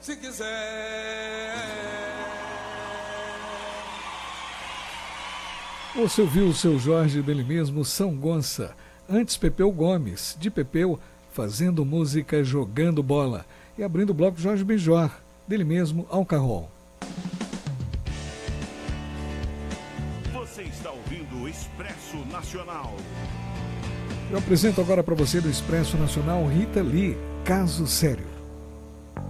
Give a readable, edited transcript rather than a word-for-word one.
se quiser. Você ouviu o Seu Jorge dele mesmo, São Gonça. Antes, Pepeu Gomes, de Pepeu, fazendo música, jogando bola. E abrindo o bloco, Jorge Benjor, dele mesmo, Alcarrol. Você está ouvindo o Expresso Nacional. Eu apresento agora para você do Expresso Nacional Rita Lee, Caso Sério.